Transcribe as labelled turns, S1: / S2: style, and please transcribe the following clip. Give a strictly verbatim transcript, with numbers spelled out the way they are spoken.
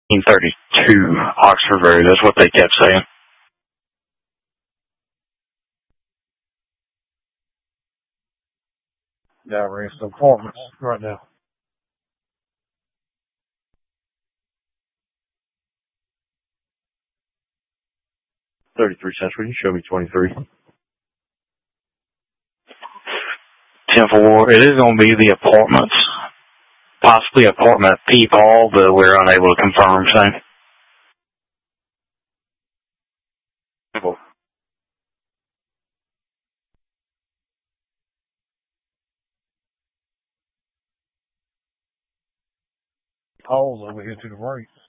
S1: thirty-two Oxford Road. That's what they kept saying.
S2: Yeah, we're in some apartments right now.
S3: thirty-three Central. You show me twenty-three.
S1: ten four. It is going to be the apartments. Possibly apartment P. Paul, but we're unable to confirm, so.
S2: Paul's over here to the right.